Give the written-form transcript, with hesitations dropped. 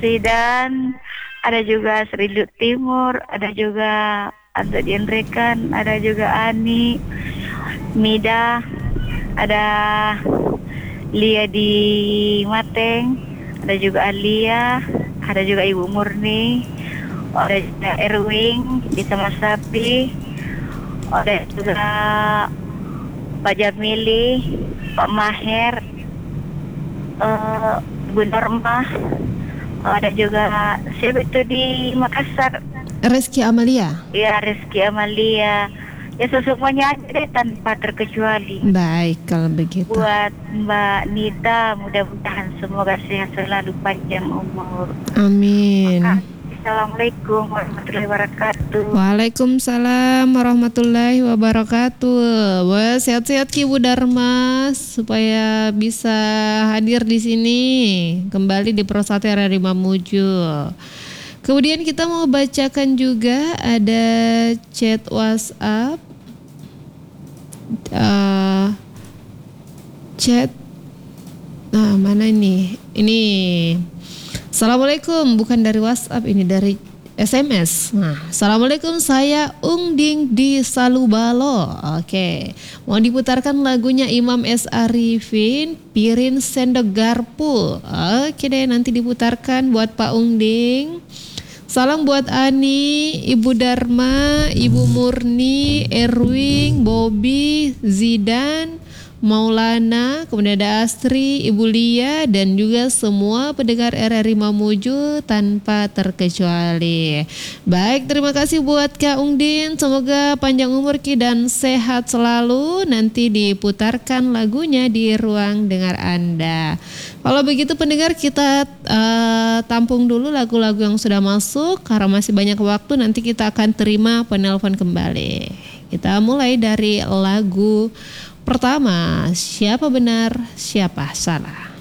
Zidan, ada juga Serilut Timur, ada juga Azad Yendrekan, ada juga Ani, Mida, ada Lia di Mateng, ada juga Alia, ada juga Ibu Murni, ada juga Erwing di Taman Sapi, ada juga Pak Jamili, Pak Maher, Bu Norma, ada juga siapa itu di Makassar? Reski Amalia. Ya, Rizky Amalia. Ya semuanya ada deh tanpa terkecuali. Baik kalau begitu. Buat Mbak Nita, mudah-mudahan semoga sehat selalu, panjang umur. Amin. Assalamualaikum warahmatullahi wabarakatuh. Waalaikumsalam warahmatullahi wabarakatuh. Wah, sehat-sehat Ki Bu Dharma supaya bisa hadir di sini kembali di Persatu RRI Mamuju. Kemudian kita mau bacakan juga ada chat WhatsApp, chat. Nah, mana ini? Ini. Assalamualaikum, bukan dari WhatsApp, ini dari SMS. Nah, Assalamualaikum, saya Ungding di Salubalo. Oke, mau diputarkan lagunya Imam S. Arifin, Pirin Sendok Garpu. Oke deh, nanti diputarkan buat Pak Ungding. Salam buat Ani, Ibu Dharma, Ibu Murni, Erwing, Bobby, Zidan, Maulana, kemudian ada Astri, Ibu Lia, dan juga semua pendengar RRI Mamuju tanpa terkecuali. Baik, terima kasih buat Kak Ungdin. Semoga panjang umur Ki dan sehat selalu. Nanti diputarkan lagunya di ruang dengar Anda. Kalau begitu pendengar, kita tampung dulu lagu-lagu yang sudah masuk. Karena masih banyak waktu, nanti kita akan terima penelpon kembali. Kita mulai dari lagu pertama, siapa benar, siapa salah.